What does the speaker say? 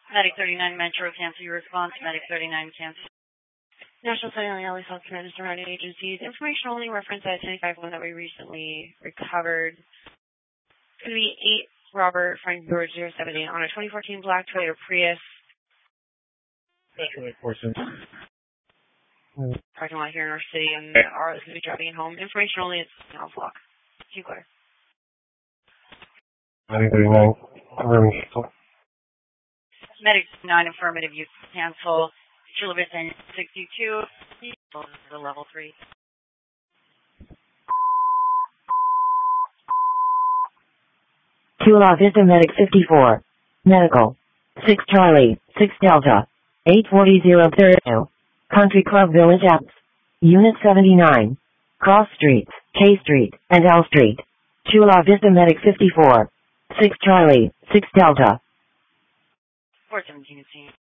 Medic 39 Metro, cancel your response. Medic 39 cancel. National Study on the LA Health Command and surrounding agencies. Information only reference at 1051 that we recently recovered. It's going to be 8 Robert Frank George 078 on a 2014 black Toyota Prius. Special portion. Parking lot here in our city, and R is going to be driving it home. Information only, it's now block. Too clear. 939, confirming cancel. Medic 9 affirmative, you cancel. Chula Vista 62, the level 3. Chula Vista Medic 54. Medical. 6 Charlie, 6 Delta. 840-032. Country Club Village Apps. Unit 79. Cross Streets, K Street, and L Street. Chula Vista Medic 54. 6 Charlie, 6 Delta. 417